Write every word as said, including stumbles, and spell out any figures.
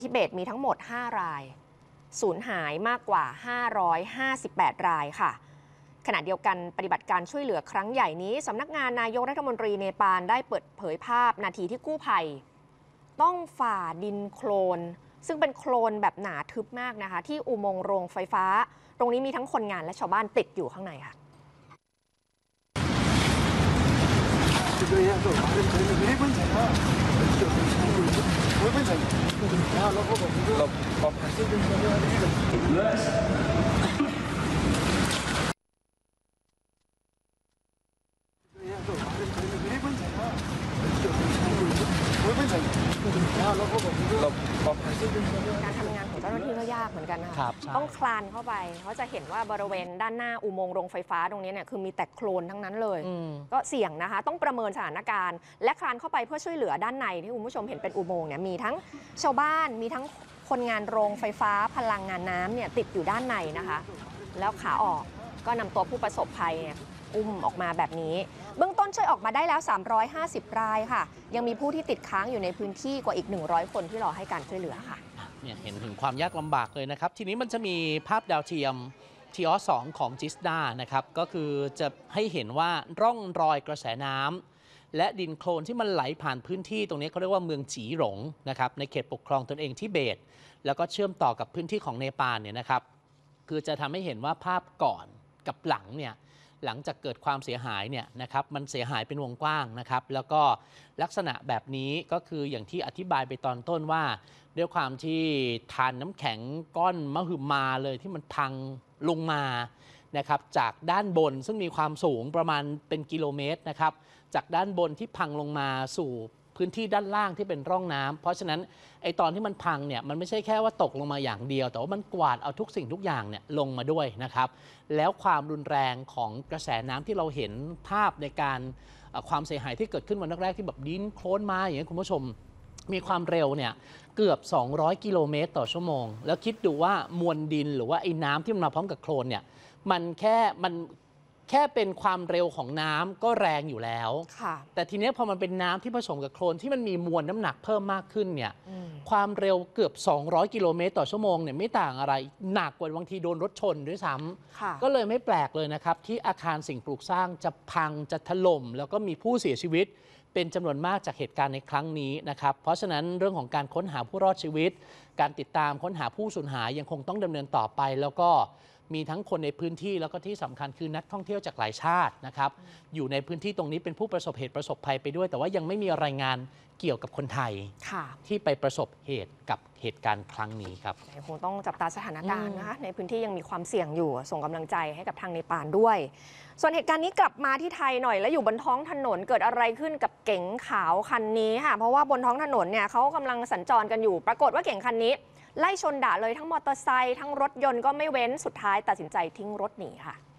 ทิเบตมีทั้งหมดห้ารายสูญหายมากกว่าห้าร้อยห้าสิบแปดรายค่ะขณะเดียวกันปฏิบัติการช่วยเหลือครั้งใหญ่นี้สำนักงานนายกรัฐมนตรีเนปาลได้เปิดเผยภาพนาทีที่กู้ภัยต้องฝ่าดินโคลนซึ่งเป็นโคลนแบบหนาทึบมากนะคะที่อุโมงค์โรงไฟฟ้าตรงนี้มีทั้งคนงานและชาวบ้านติดอยู่ข้างในค่ะการทำงานของเจ้าหน้าที่ก็ยากเหมือนกันนะคะต้องคลานเข้าไปเพราะจะเห็นว่าบริเวณด้านหน้าอุโมงค์โรงไฟฟ้าตรงนี้เนี่ยคือมีแต่โคลนทั้งนั้นเลยก็เสี่ยงนะคะต้องประเมินสถานการณ์และคลานเข้าไปเพื่อช่วยเหลือด้านในที่คุณผู้ชมเห็นเป็นอุโมงค์เนี่ยมีทั้งชาวบ้านมีทั้งคนงานโรงไฟฟ้าพลังงานน้ำเนี่ยติดอยู่ด้านในนะคะแล้วขาออกก็นำตัวผู้ประสบภัยเนี่ยอุ้มออกมาแบบนี้เบื้องต้นช่วยออกมาได้แล้วสามร้อยห้าสิบรายค่ะยังมีผู้ที่ติดค้างอยู่ในพื้นที่กว่าอีกหนึ่งร้อยคนที่รอให้การช่วยเหลือค่ะเนี่ยเห็นถึงความยากลำบากเลยนะครับทีนี้มันจะมีภาพดาวเทียมทีออสสองของจิสดานะครับก็คือจะให้เห็นว่าร่องรอยกระแสน้ำและดินโคลนที่มันไหลผ่านพื้นที่ตรงนี้เขาเรียกว่าเมืองจีหลงนะครับในเขตปกครองตนเองทิเบตแล้วก็เชื่อมต่อกับพื้นที่ของเนปาลเนี่ยนะครับคือจะทำให้เห็นว่าภาพก่อนกับหลังเนี่ยหลังจากเกิดความเสียหายเนี่ยนะครับมันเสียหายเป็นวงกว้างนะครับแล้วก็ลักษณะแบบนี้ก็คืออย่างที่อธิบายไปตอนต้นว่าด้วยความที่ทานน้ำแข็งก้อนมหึมาเลยที่มันพังลงมานะครับจากด้านบนซึ่งมีความสูงประมาณเป็นกิโลเมตรนะครับจากด้านบนที่พังลงมาสู่พื้นที่ด้านล่างที่เป็นร่องน้ำเพราะฉะนั้นไอตอนที่มันพังเนี่ยมันไม่ใช่แค่ว่าตกลงมาอย่างเดียวแต่ว่ามันกวาดเอาทุกสิ่งทุกอย่างเนี่ยลงมาด้วยนะครับแล้วความรุนแรงของกระแสน้ำที่เราเห็นภาพในการความเสียหายที่เกิดขึ้นวันแรกๆที่แบบดินโคลนมาอย่างนี้คุณผู้ชมมีความเร็วเนี่ยเกือบสองร้อยกิโลเมตรต่อชั่วโมงแล้วคิดดูว่ามวลดินหรือว่าไอ้น้ำที่มันมาพร้อมกับโคลนเนี่ยมันแค่มันแค่เป็นความเร็วของน้ำก็แรงอยู่แล้วแต่ทีนี้พอมันเป็นน้ำที่ผสมกับโคลนที่มันมีมวลน้ำหนักเพิ่มมากขึ้นเนี่ยความเร็วเกือบสองร้อยกิโลเมตรต่อชั่วโมงเนี่ยไม่ต่างอะไรหนักกว่าบางทีโดนรถชนด้วยซ้ำก็เลยไม่แปลกเลยนะครับที่อาคารสิ่งปลูกสร้างจะพังจะถล่มแล้วก็มีผู้เสียชีวิตเป็นจำนวนมากจากเหตุการณ์ในครั้งนี้นะครับเพราะฉะนั้นเรื่องของการค้นหาผู้รอดชีวิตการติดตามค้นหาผู้สูญหายยังคงต้องดำเนินต่อไปแล้วก็มีทั้งคนในพื้นที่แล้วก็ที่สำคัญคือนักท่องเที่ยวจากหลายชาตินะครับอยู่ในพื้นที่ตรงนี้เป็นผู้ประสบเหตุประสบภัยไปด้วยแต่ว่ายังไม่มีรายงานเกี่ยวกับคนไทยที่ไปประสบเหตุกับเหตุการณ์ครั้งนี้ครับคงต้องจับตาสถานการณ์นะคะในพื้นที่ยังมีความเสี่ยงอยู่ส่งกำลังใจให้กับทางเนปาลด้วยส่วนเหตุการณ์นี้กลับมาที่ไทยหน่อยแล้วอยู่บนท้องถนนเกิดอะไรขึ้นกับเก๋งขาวคันนี้ค่ะเพราะว่าบนท้องถนนเนี่ยเขากำลังสัญจรกันอยู่ปรากฏว่าเก๋งคันนี้ไล่ชนด่าเลยทั้งมอเตอร์ไซค์ทั้งรถยนต์ก็ไม่เว้นสุดท้ายตัดสินใจทิ้งรถหนีค่ะ